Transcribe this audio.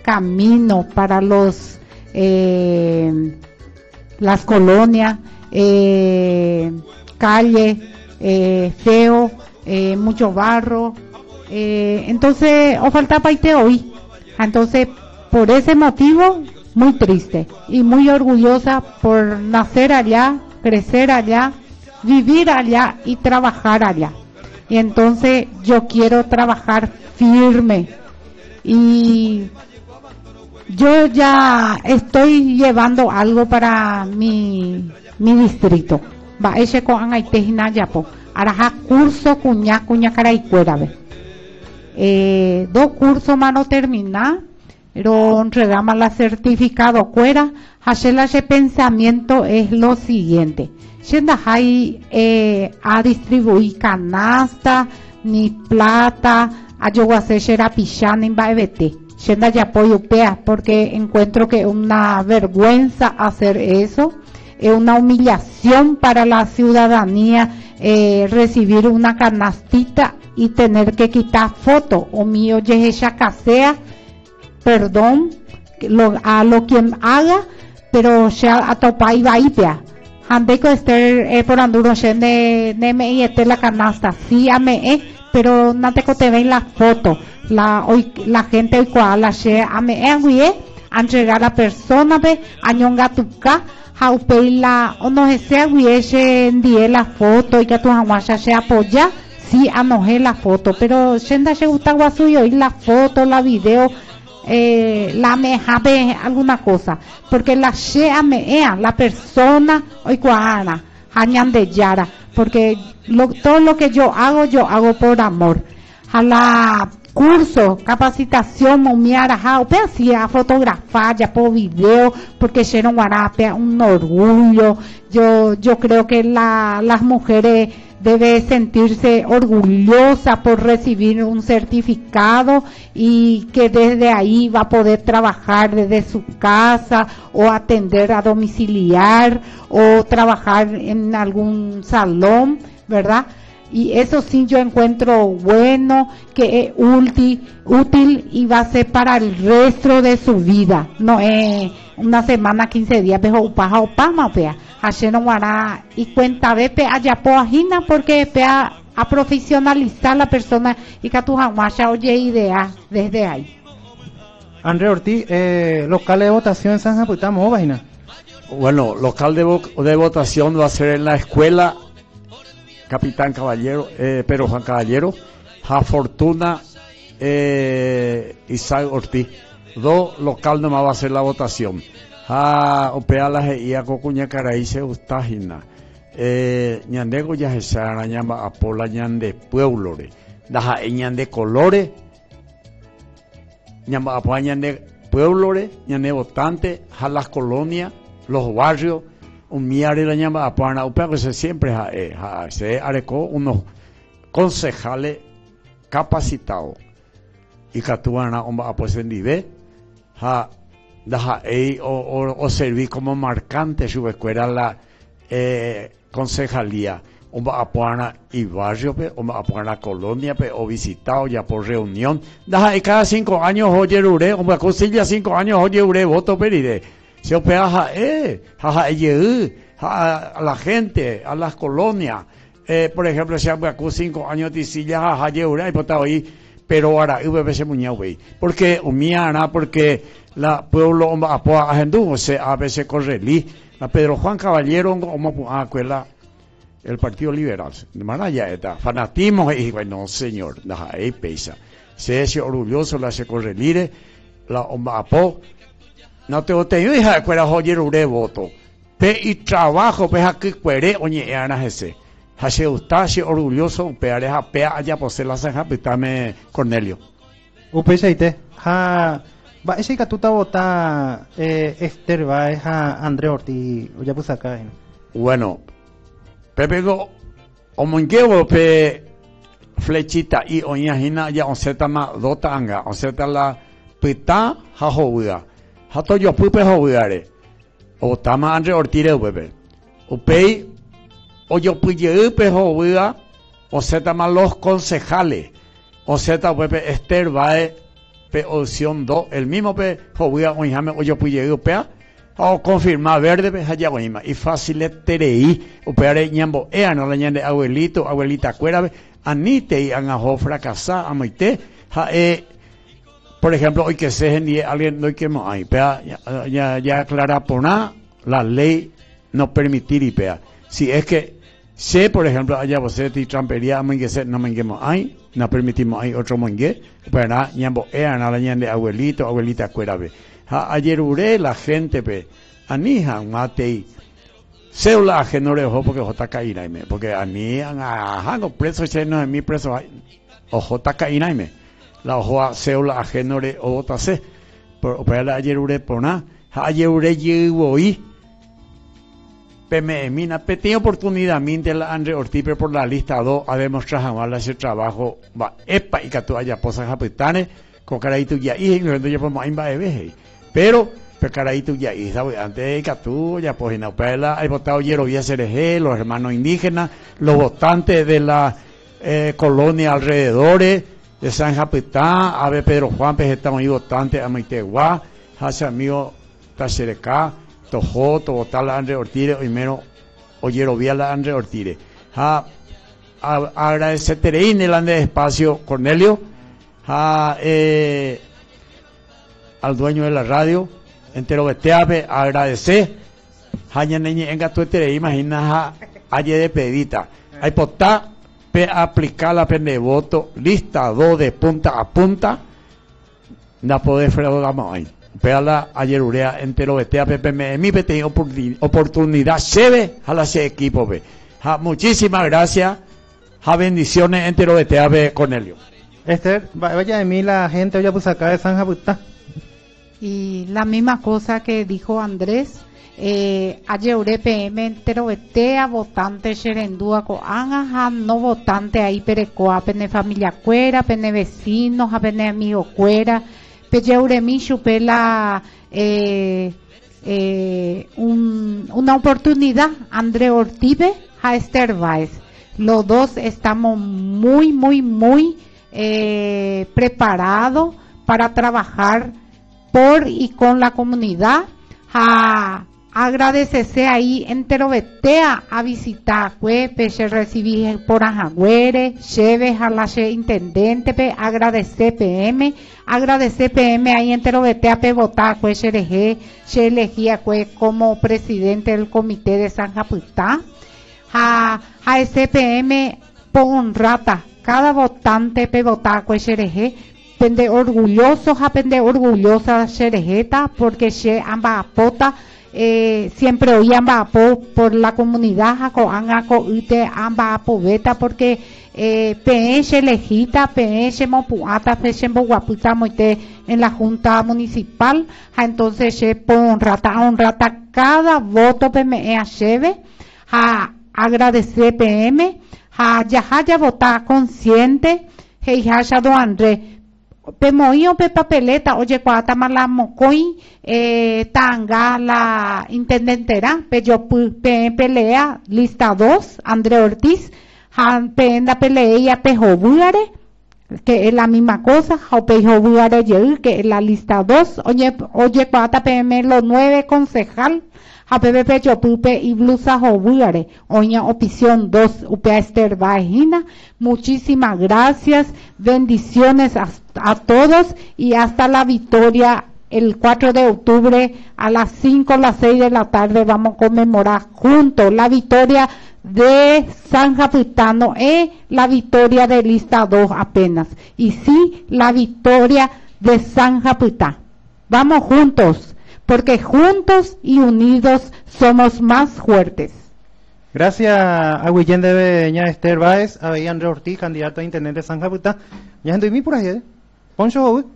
caminos para las colonias, calle, feo, mucho barro, entonces o falta paite hoy. Entonces por ese motivo muy triste y muy orgullosa por nacer allá, crecer allá, vivir allá y trabajar allá. Y entonces yo quiero trabajar firme y yo ya estoy llevando algo para mi distrito. Va ese con Angaitejina Yapo. Araja curso cuña caraicuera. 2 cursos mano terminar. Pero entregamos la certificado cuera. Hacer ese pensamiento es lo siguiente. Yenda hay a distribuir canasta, ni plata, a yo hacer pichana en baebete. Yenda ya apoyo pea, porque encuentro que es una vergüenza hacer eso, es una humillación para la ciudadanía recibir una canastita y tener que quitar foto o mío yeja casea, perdón, a lo quien haga, pero sea a topa y va y pea. Handeco por anduro ne me y la canasta, sí ame pero no te ven la foto. La gente hoy cual la she ame a entregar a la persona ve añonga tuca haupei la o no sea guiese die la foto y que tu hamasha se apoya sí anoje la foto, pero shenda se gusta guasuyo y la foto, la video la mejabe alguna cosa, porque la shea mea la persona hoy cuana hañan de yara, porque todo lo que yo hago por amor. A la curso, capacitación, momiara, hacía fotografar ya por video, porque Sharon Guarapea un orgullo. Yo creo que las mujeres debe sentirse orgullosa por recibir un certificado y que desde ahí va a poder trabajar desde su casa o atender a domiciliar o trabajar en algún salón, ¿verdad? Y eso sí yo encuentro bueno, que es útil y va a ser para el resto de su vida. No es una semana, 15 días, pero upama, pea. Haceno guará y cuenta de pea ya poajina porque pea a profesionalizar la persona y que tu jamás oye idea desde ahí. André Ortiz, local de votación en San Japuita, ¿cómo vaina? Bueno, local de votación va a ser en la escuela Capitán Caballero, pero Juan Caballero, a Fortuna Isaac Ortiz. 2 local nomás va a ser la votación. A opea la geía cocuña caraíse ustajina. Ñandego ya se sara ñamba apola ñande pueblore. Daja ñande colores. Ñamba apola ñande pueblore, ñande votante, a las colonias, los barrios. Un miare la llama a pana, pero se siempre se arecó unos concejales capacitados y que actúan a pues en nivel o servir como marcante su escuela la concejalía a pana y barrio a pana colonia o visitado ya por reunión y cada 5 años oye ure o cosilla 5 años oye ure voto peride. Se opea a la gente, a las colonias. Por ejemplo, se ha 5 años de silla y potado ahí, pero ahora se muñeque. Porque porque la pueblo a agendú, o sea, a veces correlí. La Pedro Juan Caballero, como a escuela el Partido Liberal. De manera ya está. Fanatismo, y bueno, señor, ahí pesa. Se es orgulloso la se correlire, la apo. No te yo dije que era joyer ure voto. Pe y trabajo, pe aquí cuere, oye, ana ese. Hace usted orgulloso, pe areja, pe allá por ser la sanja, pitame Cornelio. Upechaite, va ese que tú te vota Esther, va es a André Ortiz, o ya puse acá. Bueno, Pepe go, o monguevo, pe flechita y oñajina, ya on seta ma dota anga, on seta la pita, jajobuda. Hato yo pupe joviare o tama André Ortiz bebé o pei o yo puye pe jovida o se tama los concejales o se ta bebé Esther vae pe opción 2 el mismo pe joya oñame oyo puye upea o confirmar verde pe haya oñima y fácil terei upeare ñambo no la ñande abuelito abuelita cuera anite y angajo fracasar amoite ja por ejemplo hoy que se ni alguien no que mo hay pea ya aclara por nada la ley no permitir y pea si es que sé por ejemplo allá vos te trampería que se no menguemos hay no permitimos hay otro mongue para ñambo no la ñande abuelito abuelita cuera ve ayer uré la gente pe anija matei cédula genore ojo porque jota caínaime porque ani hago preso no es mi preso ojo ta caínaime la ojo cédula genore o tase por para ayer uré por nada ayer uré llevo y mina tiene oportunidad minte la André Ortiz por la lista 2 a demostrar jamás ese trabajo va epa y que tú haya posas japitanes con caraíto ya y cuando yo pongo en baebe pero caraíto ya y sabe antes que tú ya pues en pela hay votado hierro vía CRG los hermanos indígenas los votantes de la colonia alrededores de San Japitán ave Pedro Juan pues estamos ahí votantes a Maitegua hacia amigo Tacherecá Tojo, votar la André Ortiz, y menos oyero vía la André Ortiz. Agradecerte en el André Espacio Cornelio, al dueño de la radio, entero beteape, agradecer, enga tu imagina ayer de pedita. Hay potá, aplicar la pende voto, lista 2 de punta a punta, no poder fregar ahí. Peala ayer urea entero betea PPM mi pete oportunidad cheve a la equipo be muchísimas gracias bendiciones entero betea Cornelio Esther vaya de mí la gente hoy pues acá de San Japutá y la misma cosa que dijo Andrés ayer ure PM entero betea votante Xerendúa coanga no votante ahí perecoa pene familia cuera pene vecinos a pene amigo cuera Peyeuremi chupela una oportunidad André Ortiz a Esther Báez. Los dos estamos muy preparados para trabajar por y con la comunidad. Agradecerse ahí entero betea a visitar peche recibir por Ajagüere cheves a la intendente pe agradecer PM ahí entero betea pe votar pues se elegía como presidente del comité de San Japutá a ese PM ponrata cada votante pe votar pues pende orgullosos a pende orgullosa Xerejeta porque se ambas pota siempre oían por la comunidad ute amba beta porque PH lejita PH mopuata PH guaputa moite en la junta municipal entonces se honrata cada voto PME a cheve a agradecer PM a ya votar consciente heija do André Pemoío pe papeleta, oye, cuata mala mocoy, tanga la intendentera, pe yo pelea, lista 2, André Ortiz, penda pelea pe jobuare, que es la misma cosa, o pe jobuare que es la lista 2, oye, cuata PM los 9 concejal, a PPP Chopupe y blusa jobuare, oña opción 2, upea Esther Vagina, muchísimas gracias, bendiciones a todos y hasta la victoria el 4 de octubre a las 5 o las 6 de la tarde vamos a conmemorar juntos la victoria de San Japutano la victoria de lista 2 apenas y sí la victoria de San Japutá. Vamos juntos porque juntos y unidos somos más fuertes. Gracias a Guillén de ña Esther Báez, a André Ortiz, candidato a intendente de San Japutá. Ya estoy por ahí, Poncho.